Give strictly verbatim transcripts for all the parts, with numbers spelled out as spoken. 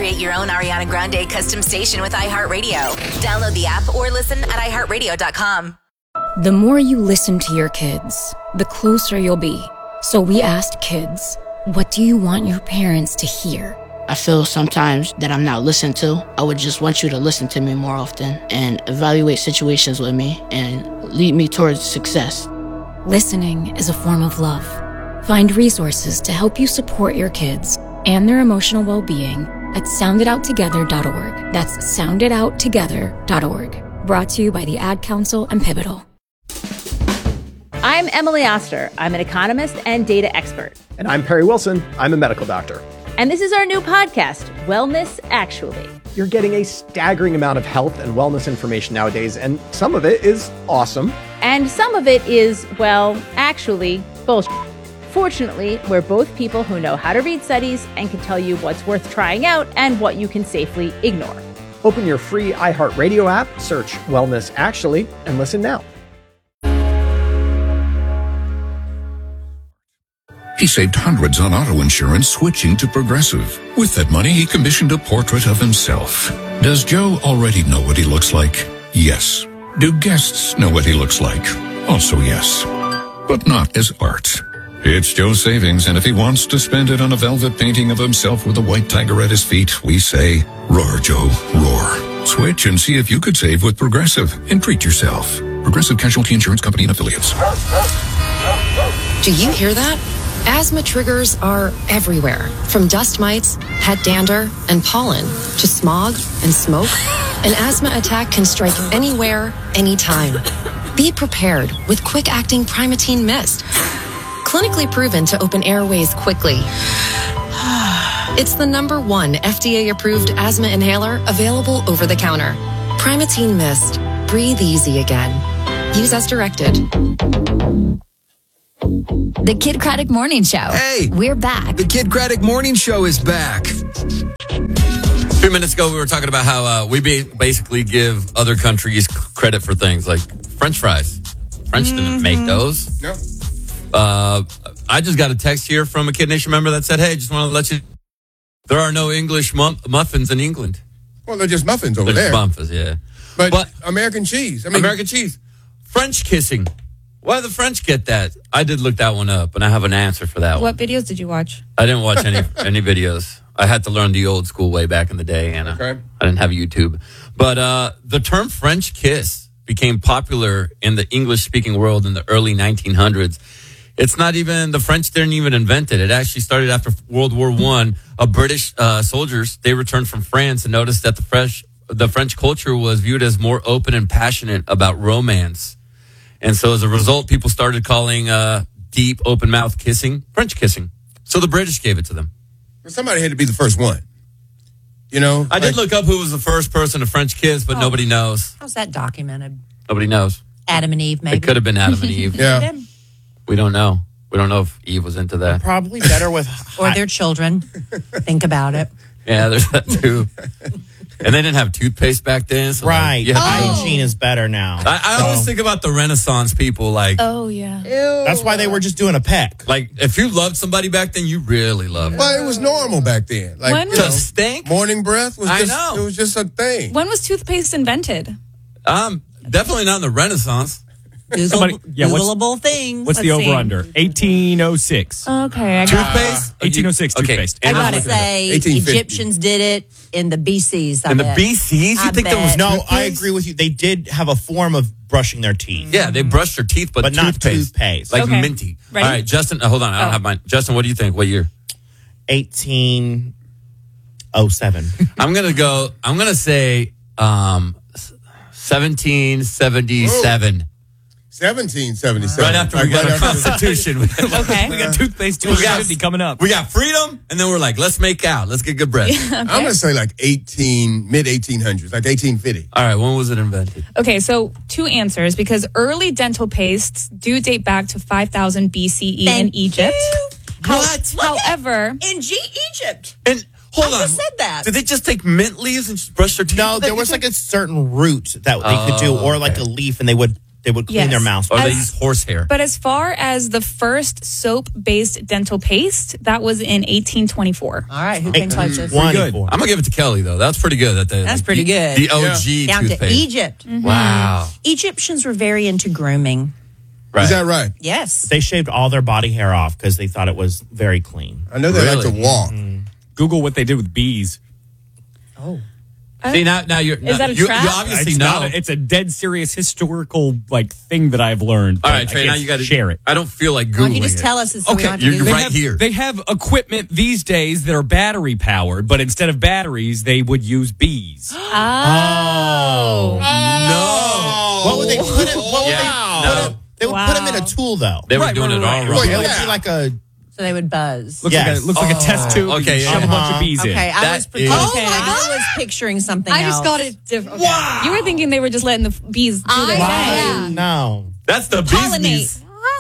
Create your own Ariana Grande custom station with iHeartRadio. Download the app or listen at i heart radio dot com. The more you listen to your kids, the closer you'll be. So we asked kids, what do you want your parents to hear? I feel sometimes that I'm not listened to. I would just want you to listen to me more often and evaluate situations with me and lead me towards success. Listening is a form of love. Find resources to help you support your kids and their emotional well-being at sound it out together dot org. That's sound it out together dot org. Brought to you by the Ad Council and Pivotal. I'm Emily Oster. I'm an economist and data expert. And I'm Perry Wilson. I'm a medical doctor. And this is our new podcast, Wellness Actually. You're getting a staggering amount of health and wellness information nowadays, and some of it is awesome. And some of it is, well, actually, bullshit. Fortunately, we're both people who know how to read studies and can tell you what's worth trying out and what you can safely ignore. Open your free iHeartRadio app, search Wellness Actually, and listen now. He saved hundreds on auto insurance switching to Progressive. With that money, he commissioned a portrait of himself. Does Joe already know what he looks like? Yes. Do guests know what he looks like? Also yes. But not as art. It's Joe's savings, and if he wants to spend it on a velvet painting of himself with a white tiger at his feet, we say, roar, Joe, roar. Switch and see if you could save with Progressive and treat yourself. Progressive Casualty Insurance Company and Affiliates. Do you hear that? Asthma triggers are everywhere, from dust mites, head dander, and pollen, to smog and smoke. An asthma attack can strike anywhere, anytime. Be prepared with quick-acting Primatene Mist. Clinically proven to open airways quickly. It's the number one F D A-approved asthma inhaler available over the counter. Primatene Mist. Breathe easy again. Use as directed. The Kid Craddock Morning Show. Hey! We're back. The Kid Craddock Morning Show is back. A few minutes ago, we were talking about how uh, we be- basically give other countries credit for things like French fries. French mm-hmm. didn't make those. No. Uh, I just got a text here from a Kid Nation member that said, hey, just want to let you... There are no English mu- muffins in England. Well, they're just muffins over they're there. Just muffins, yeah. But, but American cheese. I mean, American cheese. French kissing. Why do the French get that? I did look that one up, and I have an answer for that what one. What videos did you watch? I didn't watch any any videos. I had to learn the old school way back in the day, Anna. Okay. I didn't have YouTube. But uh, the term French kiss became popular in the English-speaking world in the early nineteen hundreds. It's not even, the French didn't even invent it. It actually started after World War One. A British uh, soldiers, they returned from France and noticed that the French, the French culture was viewed as more open and passionate about romance. And so as a result, people started calling uh, deep, open-mouth kissing French kissing. So the British gave it to them. Well, somebody had to be the first one. You know? I like, did look up who was the first person to French kiss, but oh. nobody knows. How's that documented? Nobody knows. Adam and Eve, maybe. It could have been Adam and Eve. Yeah. We don't know. We don't know if Eve was into that. Probably better with... or their children. Think about it. Yeah, there's that too. And they didn't have toothpaste back then. So right. Like, hygiene oh. is better now. I, I so. always think about the Renaissance people. Like, oh, yeah. Ew. That's why they were just doing a peck. Like, if you loved somebody back then, you really loved them. Well, it was normal back then. Like, when you know, to stink? Morning breath was I just, know. It was just a thing. When was toothpaste invented? Um, Definitely not in the Renaissance. Google, Somebody, yeah, Googleable things. What's Let's the over see. under? eighteen oh six. Okay, I got toothpaste. eighteen oh six okay. toothpaste. I gotta say, eighteen fifty. Egyptians did it in the B Cs. I in bet. the B Cs, you I think bet. there was No, toothpaste? I agree with you. They did have a form of brushing their teeth. Yeah, they brushed their teeth, but, but not toothpaste, toothpaste. like okay. minty. Ready? All right, Justin. Uh, hold on, I don't oh. have mine. Justin, what do you think? What year? eighteen oh seven. I'm gonna go. I'm gonna say um, seventeen seventy-seven. seventeen seventy-seven. Right after we got our Constitution. Okay. We got toothpaste two fifty coming up. We got freedom, and then we're like, let's make out. Let's get good breath. Okay. I'm going to say like eighteen, mid eighteen hundreds, like eighteen fifty. All right, when was it invented? Okay, so two answers, because early dental pastes do date back to five thousand B C E Thank in Egypt. you. How- What? However, In G Egypt. And hold I on. just said that. Did they just take mint leaves and just brush their teeth? No, there was like a certain root that they could do, or like a leaf, and they would They would clean Yes. their mouths. Or with they that. use horsehair. But as far as the first soap-based dental paste, that was in eighteen twenty-four. All right, who can touch us? I'm gonna give it to Kelly though. That's pretty good. That they, That's like, pretty the- good. The O G Down toothpaste. to Egypt. Wow. Egyptians were very into grooming. Right. Is that right? Yes. They shaved all their body hair off because they thought it was very clean. I know they like to walk. Google what they did with bees. Oh. See now, now you're Is that a you, trap? you obviously it's know. not a- it's a dead serious historical like thing that I've learned. All but right, I Trey. Now can't you got to share it. I don't feel like googling Why don't you just it. tell us so we Okay, don't have to you're, Google you're it? right have, here. They have equipment these days that are battery powered, but instead of batteries, they would use bees. Oh. No. What would they put it? What would Yeah, they put no. it? They would put them in a tool though. They were Right, doing right, it all right, wrong. right. It would be like a. So they would buzz. Looks Yes. like a, looks like a test tube. okay, Okay, yeah. shove a bunch Uh-huh. of bees in. Okay, I That was is- pretending. Oh okay, my I was picturing something I else. just got it different. Okay. You were thinking they were just letting the f- bees do their I- thing. yeah. No. That's the bees. Pollinate. bees.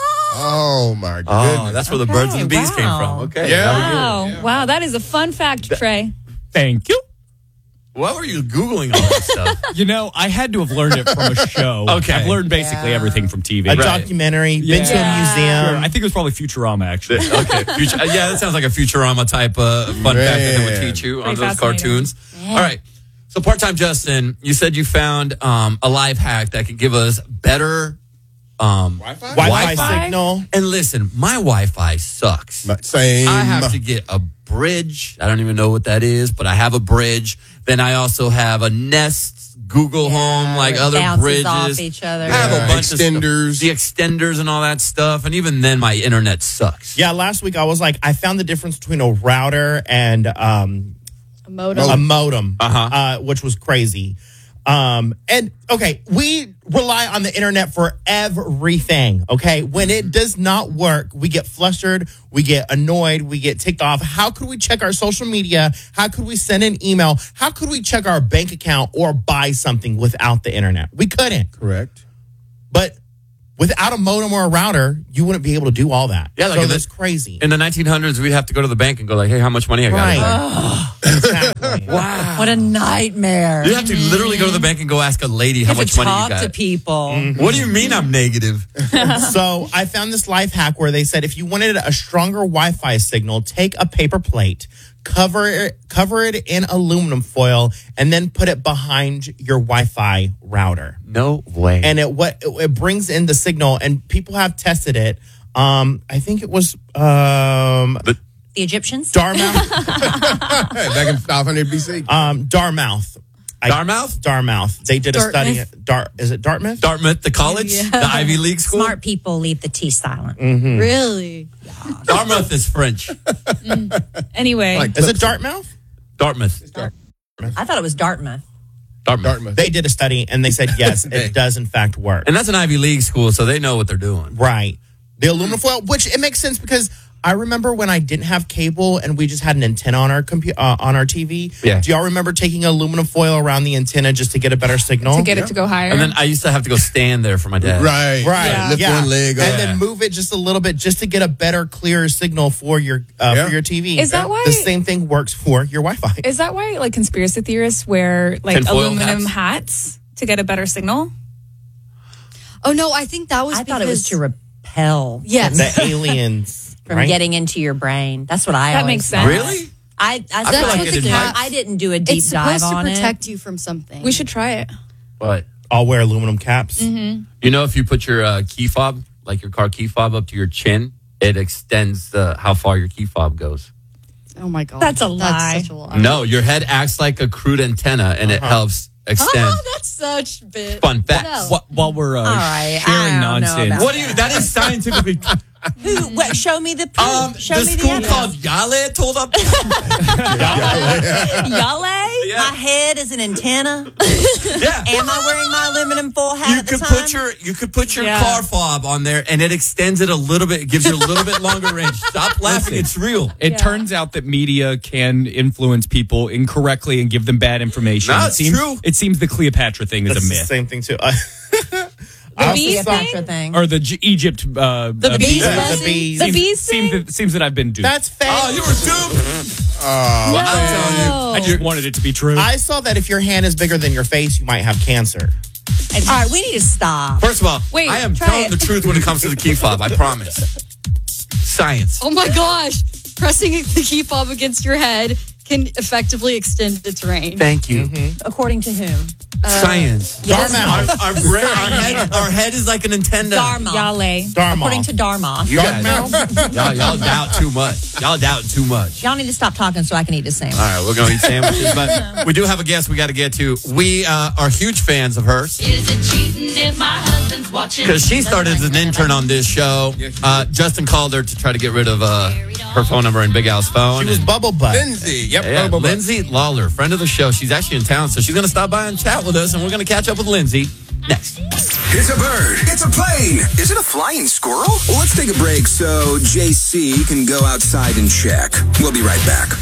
Oh my Oh, goodness. that's where the birds and the bees wow. came from. Okay. Yeah. now we get it. Wow. Wow, that is a fun fact, Trey. Thank you. What were you googling all that stuff? You know, I had to have learned it from a show. Okay. I've learned basically Yeah. everything from T V. A Right. documentary. Been to a Yeah. museum. Sure, I think it was probably Futurama, actually. Okay. Future, uh, yeah, that sounds like a Futurama type uh, fun fact that they would teach you on Pretty those fascinating. cartoons. All right. So, part-time Justin, you said you found um, a life hack that could give us better um, Wi-Fi? Wi-Fi signal. And listen, my Wi-Fi sucks. Same. I have to get a bridge. I don't even know what that is, but I have a bridge. Then I also have a Nest, Google Home, like it other bounces bridges. off each other. I have Yeah, a bunch extenders. of stuff, the extenders and all that stuff. And even then, my internet sucks. Yeah, last week I was like, I found the difference between a router and um, A modem. a modem, Uh-huh. uh, which was crazy. Um, and okay, we rely on the internet for everything. Okay, when it does not work, we get flustered, we get annoyed, we get ticked off. How could we check our social media? How could we send an email? How could we check our bank account or buy something without the internet? We couldn't. Correct. But without a modem or a router, you wouldn't be able to do all that. Yeah, like so in the- that's crazy. In the nineteen hundreds, we'd have to go to the bank and go like, hey, how much money I got? Right. Exactly. Wow. What a nightmare. You have to literally go to the bank and go ask a lady You how have much to money you talk got. to people. What do you mean I'm negative? So I found this life hack where they said if you wanted a stronger Wi-Fi signal, take a paper plate, cover it, cover it in aluminum foil, and then put it behind your Wi-Fi router. No way. And it what it, it brings in the signal, and people have tested it. Um, I think it was um, the, The Egyptians? Dartmouth. Back in five hundred B C. Um, Dartmouth. I- Dartmouth? Dartmouth. They did a study. Dartmouth? At Dart. Is it Dartmouth? Dartmouth, the college, Yeah. the Ivy League school. Smart people leave the T silent. Mm-hmm. Really? Dartmouth is French. Anyway, Like Is it Dartmouth? Dartmouth. I thought it was Dartmouth. Dartmouth. Dartmouth. They did a study and they said yes, it does in fact work. And that's an Ivy League school, so they know what they're doing. Right. The aluminum foil, which it makes sense because I remember when I didn't have cable and we just had an antenna on our compu- uh, on our T V. Yeah. Do y'all remember taking aluminum foil around the antenna just to get a better signal? to get it to go higher. And then I used to have to go stand there for my dad. Right. Right. Yeah. Lift Yeah. one leg and up. then move it just a little bit just to get a better, clearer signal for your uh, Yeah. for your T V. Is that why- the same thing works for your Wi-Fi? Is that why, like, conspiracy theorists wear like Tinfoil aluminum hats? hats? to get a better signal? Oh no, I think that was. I because, thought it was to repel Yes. The aliens from right? getting into your brain. That's what I That always makes thought. sense. Really? I, I, feel thought- like what it the didn't cat- I didn't do a deep It's dive supposed to on protect it. you from something. We should try it. What? all wear aluminum caps. Mm-hmm. You know, if you put your uh, key fob, like your car key fob, up to your chin, it extends uh, how far your key fob goes. Oh my god, That's a lie. That's such a lie. No, your head acts like a crude antenna, and it helps extend. Oh, that's such bit. Fun fact. No. Wh- While we're uh, All right, sharing I don't know nonsense, about What do you? That is scientifically. Who? What, show me the proof. Um, show the me school the called evidence. Yale told up. Yale? Yeah. My head is an antenna. Yeah. Am I wearing my aluminum foil hat You at the could time? put your you could put your Yeah. car fob on there, and it extends it a little bit. It gives you a little bit longer range. Stop laughing. It's real. it turns out that media can influence people incorrectly and give them bad information. No, it it's seems, true. It seems the Cleopatra thing is That's a the myth. same thing too. Uh, The I bees also saw- thing? thing. Or the G- Egypt. Uh, The uh, bees bees- buzzing? the bees. The Seems- bees seems thing? that, seems that I've been duped. That's fake. Oh, you were duped. Oh, Well, I'm telling you. I just wanted it to be true. I saw that if your hand is bigger than your face, you might have cancer. All right, we need to stop. First of all, Wait, I am try telling it. the truth when it comes to the key fob. I promise. Science. Oh my gosh. Pressing the key fob against your head can effectively extend its range. Thank you. According to whom? Science. Yes. Our, our, brain, our, head, our head is like a Nintendo. Dharma. Yale. Dharma. According to Dharma. You guys, y'all, y'all doubt too much. Y'all doubt too much. Y'all need to stop talking so I can eat the sandwich. All right, we're going to eat sandwiches, but we do have a guest we got to get to. We uh, are huge fans of hers. Is it cheating if my husband's watching? Because she started as an intern on this show. Uh, Justin called her to try to get rid of uh, her phone number and Big Al's phone. She was and, bubble butt. Lindsay. Yep. yeah, bubble butt. Lindsay Lawler, friend of the show. She's actually in town, so she's going to stop by and chat with us, and we're going to catch up with Lindsay next. It's a bird. It's a plane. Is it a flying squirrel? Well, let's take a break so J C can go outside and check. We'll be right back.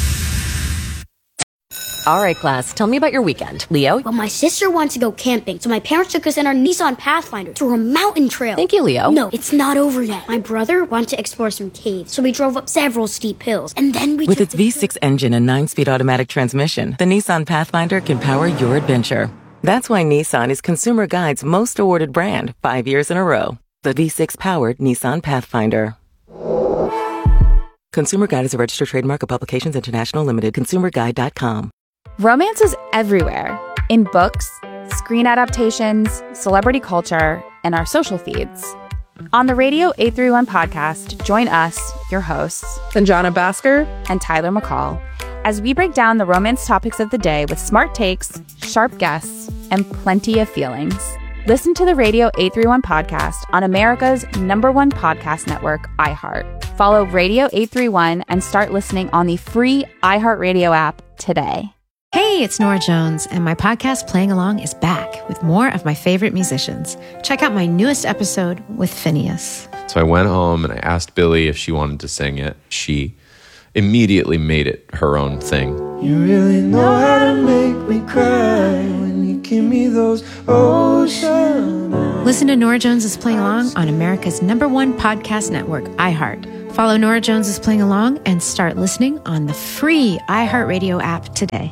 All right, class, tell me about your weekend. Leo? Well, my sister wants to go camping, so my parents took us in our Nissan Pathfinder to a mountain trail. Thank you, Leo. No, it's not over yet. My brother wanted to explore some caves, so we drove up several steep hills, and then we With took its V six engine and nine-speed automatic transmission, the Nissan Pathfinder can power your adventure. That's why Nissan is Consumer Guide's most awarded brand five years in a row. The V six-powered Nissan Pathfinder. Consumer Guide is a registered trademark of Publications International Limited. consumer guide dot com. Romance is everywhere. In books, screen adaptations, celebrity culture, and our social feeds. On the Radio eight thirty-one podcast, join us, your hosts, Sanjana Bhaskar and Tyler McCall, as we break down the romance topics of the day with smart takes, sharp guests, and plenty of feelings. Listen to the Radio eight thirty-one podcast on America's number one podcast network, iHeart. Follow Radio eight thirty-one and start listening on the free iHeartRadio app today. Hey, it's Nora Jones, and my podcast Playing Along is back with more of my favorite musicians. Check out my newest episode with Phineas. So I went home and I asked Billy if she wanted to sing it. She immediately made it her own thing. You really know how to make me cry when you give me those ocean eyes. Listen to Nora Jones' Playing Along on America's number one podcast network, iHeart. Follow Nora Jones' Playing Along and start listening on the free iHeartRadio app today.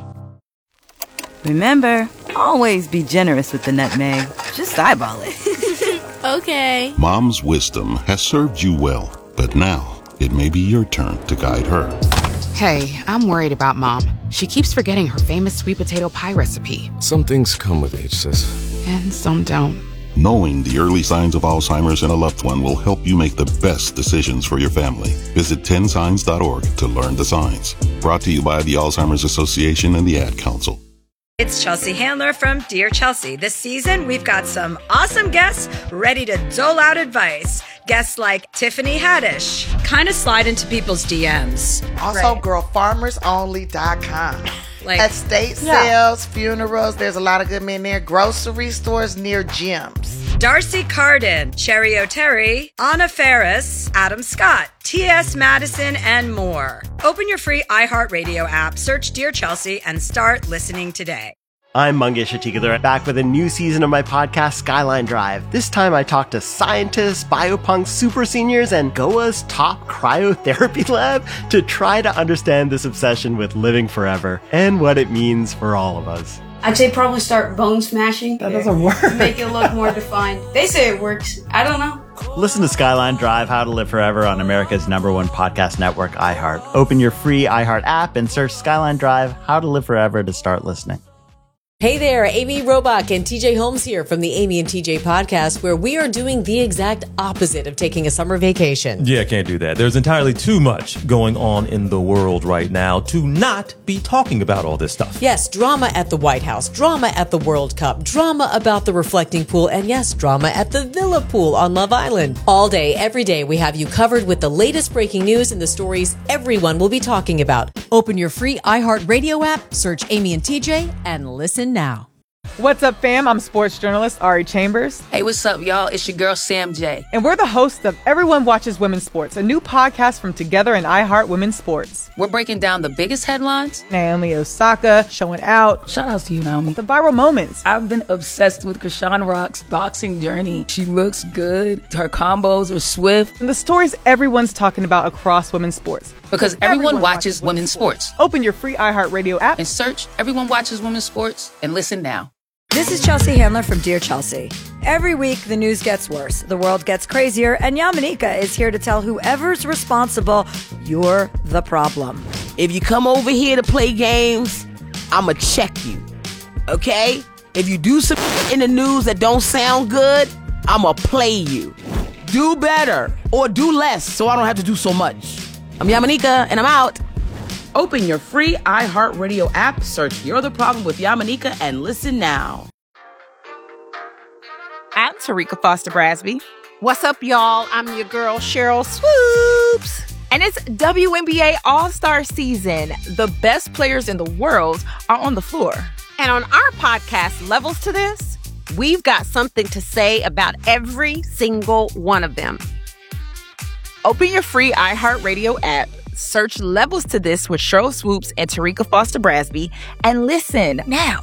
Remember, always be generous with the nutmeg. Just eyeball it. Okay. Mom's wisdom has served you well, but now it may be your turn to guide her. Hey, I'm worried about Mom. She keeps forgetting her famous sweet potato pie recipe. Some things come with age, sis. And some don't. Knowing the early signs of Alzheimer's in a loved one will help you make the best decisions for your family. Visit ten signs dot org to learn the signs. Brought to you by the Alzheimer's Association and the Ad Council. It's Chelsea Handler from Dear Chelsea. This season, we've got some awesome guests ready to dole out advice. Guests like Tiffany Haddish. Kind of slide into people's D Ms. Also, Right. girl farmers only dot com. Like- Estate Yeah. sales, funerals, there's a lot of good men there. Grocery stores near gyms. Darcy Carden, Cherry O'Terry, Anna Ferris, Adam Scott, T S Madison, and more. Open your free iHeartRadio app, search Dear Chelsea, and start listening today. I'm Mangesh Atikadar, back with a new season of my podcast, Skyline Drive. This time I talk to scientists, biopunks, super seniors, and G O A's top cryotherapy lab to try to understand this obsession with living forever and what it means for all of us. I'd say probably start bone smashing. That doesn't work. Make it look more defined. They say it works. I don't know. Listen to Skyline Drive, How to Live Forever on America's number one podcast network, iHeart. Open your free iHeart app and search Skyline Drive, How to Live Forever to start listening. Hey there, Amy Robach and T J Holmes here from the Amy and T J podcast, where we are doing the exact opposite of taking a summer vacation. Yeah, can't do that. There's entirely too much going on in the world right now to not be talking about all this stuff. Yes, drama at the White House, drama at the World Cup, drama about the reflecting pool, and yes, drama at the Villa Pool on Love Island. All day, every day, we have you covered with the latest breaking news and the stories everyone will be talking about. Open your free iHeartRadio app, search Amy and T J, and listen now. What's up, fam? I'm sports journalist Ari Chambers. Hey, what's up, y'all? It's your girl, Sam J. And we're the hosts of Everyone Watches Women's Sports, a new podcast from Together and iHeart Women's Sports. We're breaking down the biggest headlines. Naomi Osaka showing out. Shout out to you, Naomi. The viral moments. I've been obsessed with Krishan Rock's boxing journey. She looks good. Her combos are swift. And the stories everyone's talking about across women's sports. Because everyone, everyone watches, watches women's sports. sports. Open your free iHeartRadio app and search Everyone Watches Women's Sports and listen now. This is Chelsea Handler from Dear Chelsea. Every week, the news gets worse, the world gets crazier, and Yamanika is here to tell whoever's responsible, you're the problem. If you come over here to play games, I'ma check you, okay? If you do some in the news that don't sound good, I'ma play you. Do better or do less so I don't have to do so much. I'm Yamanika, and I'm out. Open your free iHeartRadio app, search You're the Problem with Yamanika, and listen now. I'm Tarika Foster Brasby. What's up, y'all? I'm your girl, Cheryl Swoops. And it's W N B A All-Star season. The best players in the world are on the floor. And on our podcast, Levels to This, we've got something to say about every single one of them. Open your free iHeartRadio app, search Levels to This with Cheryl Swoops and Tarika Foster Brasby, and listen now.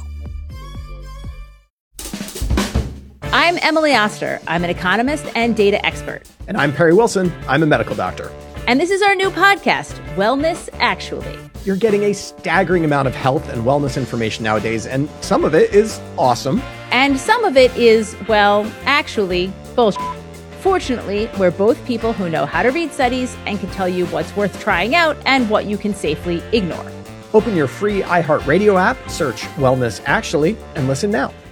I'm Emily Oster. I'm an economist and data expert. And I'm Perry Wilson. I'm a medical doctor. And this is our new podcast, Wellness Actually. You're getting a staggering amount of health and wellness information nowadays, and some of it is awesome. And some of it is, well, actually, bullshit. Fortunately, we're both people who know how to read studies and can tell you what's worth trying out and what you can safely ignore. Open your free iHeartRadio app, search Wellness Actually, and listen now.